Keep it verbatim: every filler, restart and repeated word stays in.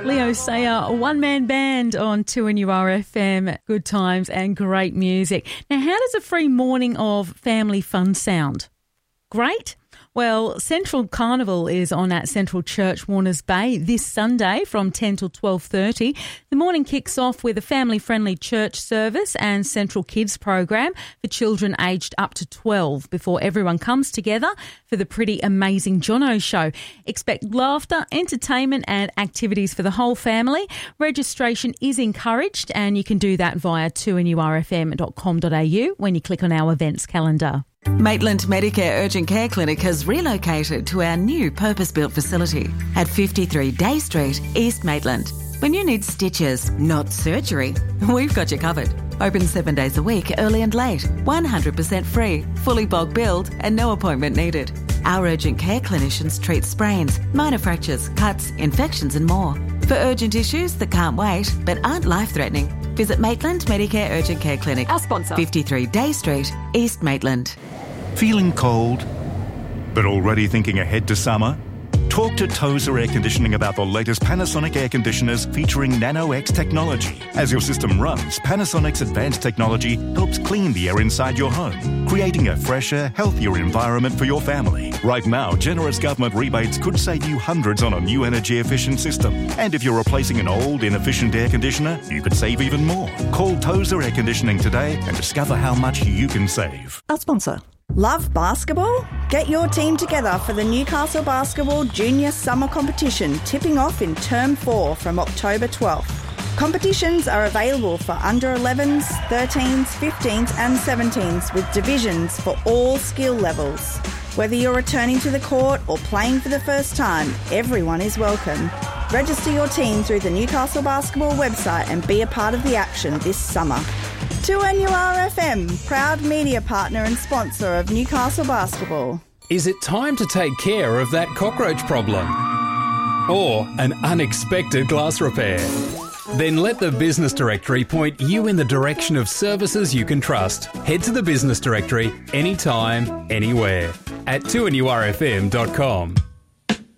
Leo Sayer, one-man band on two N U R F M. Good times and great music. Now, how does a free morning of family fun sound? Great? Well, Central Carnival is on at Central Church, Warners Bay this Sunday from ten till twelve thirty. The morning kicks off with a family-friendly church service and Central Kids program for children aged up to twelve before everyone comes together for the Pretty Amazing Jono show. Expect laughter, entertainment and activities for the whole family. Registration is encouraged and you can do that via two N U R F M dot com dot a u when you click on our events calendar. Maitland Medicare Urgent Care Clinic has relocated to our new purpose-built facility at fifty-three Day Street, East Maitland. When you need stitches, not surgery, we've got you covered. Open seven days a week, early and late, one hundred percent free, fully bulk billed and no appointment needed. Our urgent care clinicians treat sprains, minor fractures, cuts, infections and more. For urgent issues that can't wait but aren't life-threatening, visit Maitland Medicare Urgent Care Clinic. Our sponsor. fifty-three Day Street, East Maitland. Feeling cold, but already thinking ahead to summer? Talk to Tozer Air Conditioning about the latest Panasonic air conditioners featuring Nano-X technology. As your system runs, Panasonic's advanced technology helps clean the air inside your home, creating a fresher, healthier environment for your family. Right now, generous government rebates could save you hundreds on a new energy-efficient system. And if you're replacing an old, inefficient air conditioner, you could save even more. Call Tozer Air Conditioning today and discover how much you can save. Our sponsor. Love basketball? Get your team together for the Newcastle Basketball Junior Summer Competition, tipping off in Term four from October twelfth. Competitions are available for under elevens, thirteens, fifteens and seventeens with divisions for all skill levels. Whether you're returning to the court or playing for the first time, everyone is welcome. Register your team through the Newcastle Basketball website and be a part of the action this summer. two N U R F M, proud media partner and sponsor of Newcastle Basketball. Is it time to take care of that cockroach problem? Or an unexpected glass repair? Then let the Business Directory point you in the direction of services you can trust. Head to the Business Directory anytime, anywhere at two N U R F M dot com.